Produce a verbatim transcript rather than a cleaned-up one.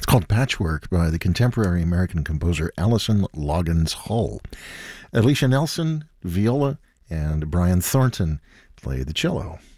called Patchwork by the contemporary American composer Allison Loggins Hull. Alicia Nelson, viola, and Brian Thornton play the cello.